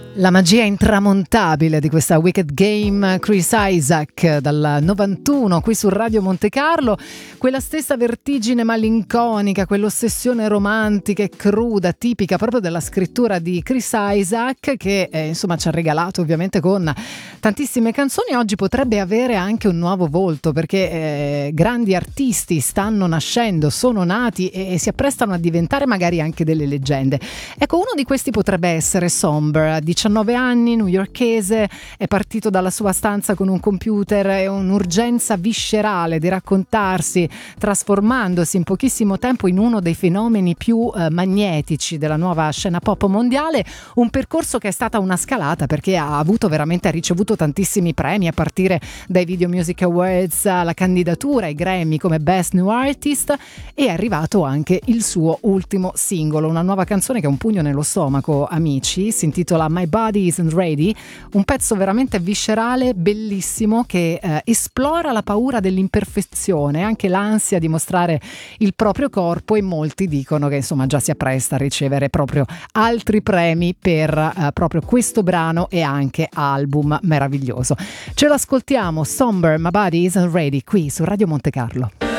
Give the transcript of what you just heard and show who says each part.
Speaker 1: La magia intramontabile di questa Wicked Game, Chris Isaak dal 91 qui su Radio Monte Carlo, quella stessa vertigine malinconica, quell'ossessione romantica e cruda tipica proprio della scrittura di Chris Isaak che insomma ci ha regalato ovviamente con tantissime canzoni. Oggi potrebbe avere anche un nuovo volto perché grandi artisti stanno nascendo, sono nati e si apprestano a diventare magari anche delle leggende. Ecco, uno di questi potrebbe essere Somber. 19 anni, newyorkese, è partito dalla sua stanza con un computer e un'urgenza viscerale di raccontarsi, trasformandosi in pochissimo tempo in uno dei fenomeni più magnetici della nuova scena pop mondiale. Un percorso che è stata una scalata perché ha ricevuto tantissimi premi, a partire dai Video Music Awards alla candidatura ai Grammy come Best New Artist, e è arrivato anche il suo ultimo singolo, una nuova canzone che è un pugno nello stomaco, amici, si intitola My Body Isn't Ready, un pezzo veramente viscerale, bellissimo, che esplora la paura dell'imperfezione, anche l'ansia di mostrare il proprio corpo, e molti dicono che insomma già si appresta a ricevere proprio altri premi per proprio questo brano e anche album meraviglioso. Ce lo ascoltiamo, Somber, My Body Isn't Ready, qui su Radio Monte Carlo.